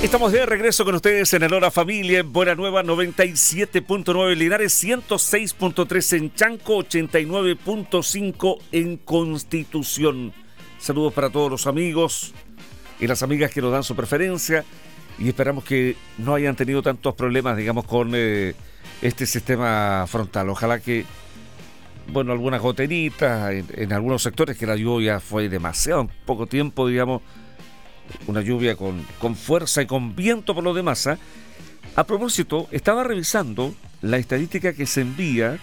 Estamos de regreso con ustedes en el Hora Familia, en Buena Nueva 97.9 Linares, 106.3 en Chanco, 89.5 en Constitución. Saludos para todos los amigos y las amigas que nos dan su preferencia y esperamos que no hayan tenido tantos problemas, digamos, con este sistema frontal. Ojalá que, bueno, algunas goteritas en algunos sectores, que la lluvia fue demasiado en poco tiempo, digamos, una lluvia con fuerza y con viento por lo demás. A propósito, estaba revisando la estadística que se envía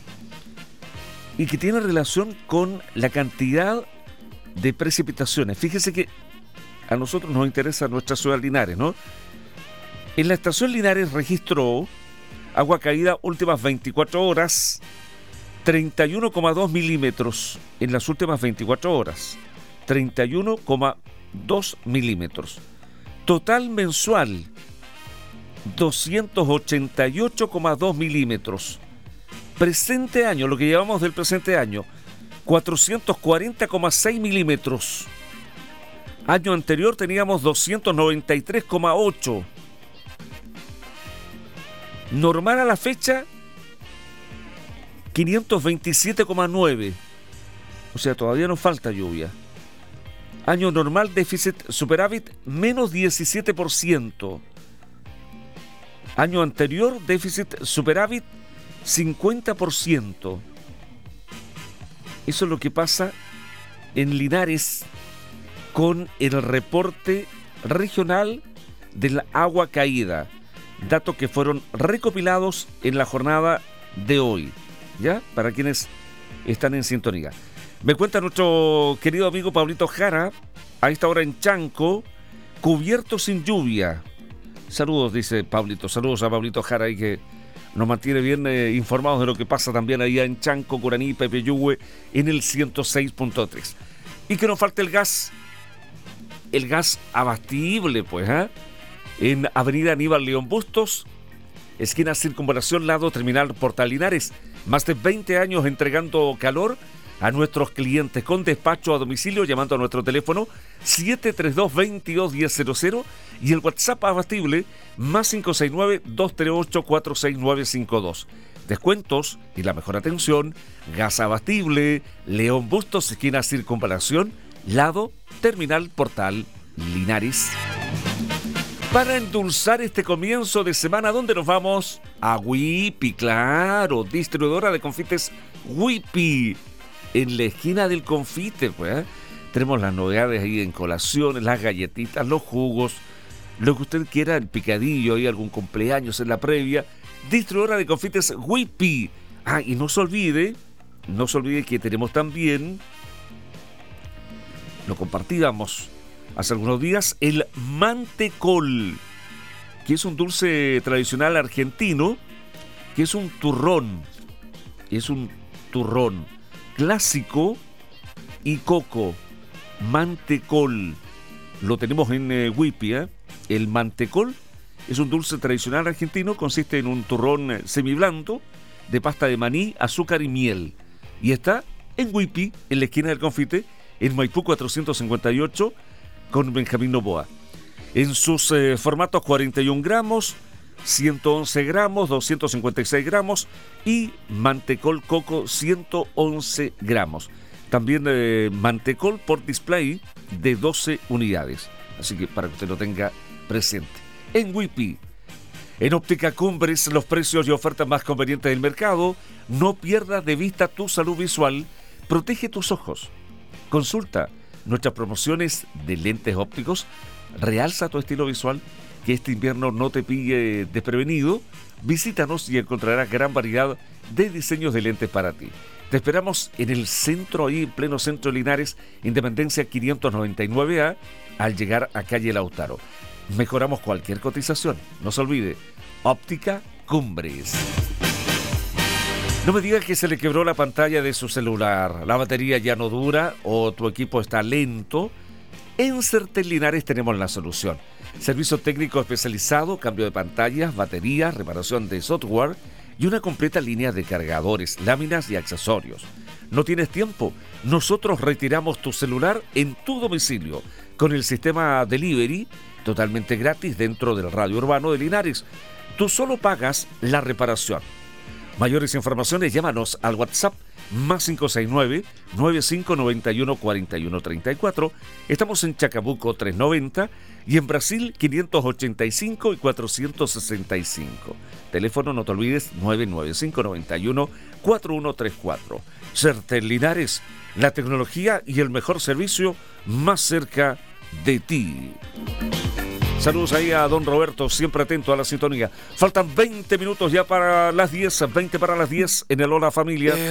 y que tiene relación con la cantidad de precipitaciones. Fíjese que a nosotros nos interesa nuestra ciudad Linares, ¿no? En la estación Linares registró agua caída últimas 24 horas, 31,2 milímetros en las últimas 24 horas. 31,2 milímetros. Total mensual, 288,2 milímetros. Presente año, lo que llevamos del presente año, 440,6 milímetros. Año anterior teníamos 293,8. Normal a la fecha, 527,9. O sea, todavía nos falta lluvia. Año normal, déficit superávit, menos 17%. Año anterior, déficit superávit, 50%. Eso es lo que pasa en Linares con el reporte regional del agua caída. Datos que fueron recopilados en la jornada de hoy, ¿ya? Para quienes están en sintonía. Me cuenta nuestro querido amigo Pablito Jara, a esta hora en Chanco, cubierto sin lluvia. Saludos, dice Pablito. Saludos a Pablito Jara, y que nos mantiene bien informados de lo que pasa también allá en Chanco, Curaní, Pepeyúgue, en el 106.3. Y que nos falte el gas abastible, pues, en Avenida Aníbal León Bustos, esquina Circunvalación, lado Terminal Portal Linares. Más de 20 años entregando calor a nuestros clientes con despacho a domicilio, llamando a nuestro teléfono 732-22-1000 y el WhatsApp abastible más 569-238-46952. Descuentos y la mejor atención, gas abastible, León Bustos, esquina Circunvalación, lado Terminal Portal Linares. Para endulzar este comienzo de semana, ¿dónde nos vamos? A Whippy, claro, distribuidora de confites Whippy, en la esquina del confite, pues. Tenemos las novedades ahí en colaciones, las galletitas, los jugos, lo que usted quiera, el picadillo, hay algún cumpleaños en la previa. Distribuidora de confites Whippy. Y no se olvide que tenemos también, lo compartíamos hace algunos días, el mantecol, que es un dulce tradicional argentino, que es un turrón clásico y coco. Mantecol, lo tenemos en Whippy, El mantecol es un dulce tradicional argentino, consiste en un turrón semiblando de pasta de maní, azúcar y miel, y está en Whippy, en la esquina del confite, en Maipú 458, con Benjamín Noboa. En sus formatos 41 gramos, 111 gramos, 256 gramos y mantecol coco 111 gramos. También mantecol por display de 12 unidades. Así que para que usted lo tenga presente. En Whippy, en Óptica Cumbres, los precios y ofertas más convenientes del mercado. No pierdas de vista tu salud visual. Protege tus ojos. Consulta nuestras promociones de lentes ópticos. Realza tu estilo visual, que este invierno no te pille desprevenido. Visítanos y encontrarás gran variedad de diseños de lentes para ti. Te esperamos en el centro, ahí en pleno centro de Linares, Independencia 599A, al llegar a calle Lautaro. Mejoramos cualquier cotización. No se olvide, Óptica Cumbres. No me digas que se le quebró la pantalla de su celular, la batería ya no dura o tu equipo está lento. En Certel Linares tenemos la solución. Servicio técnico especializado, cambio de pantallas, baterías, reparación de software y una completa línea de cargadores, láminas y accesorios. ¿No tienes tiempo? Nosotros retiramos tu celular en tu domicilio con el sistema Delivery totalmente gratis dentro del radio urbano de Linares. Tú solo pagas la reparación. Mayores informaciones, llámanos al WhatsApp más 569-9591-4134. Estamos en Chacabuco 390 y en Brasil 585 y 465. Teléfono, no te olvides, 995-91-4134. Certel Linares, la tecnología y el mejor servicio más cerca de ti. Saludos ahí a don Roberto, siempre atento a la sintonía. Faltan 20 minutos ya para las 10, 20 para las 10 en el Hola Familia.